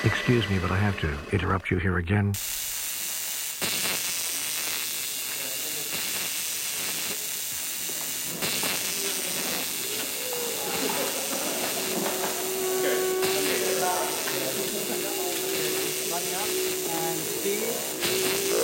Excuse me, but I have to interrupt you here again. Running up and speed.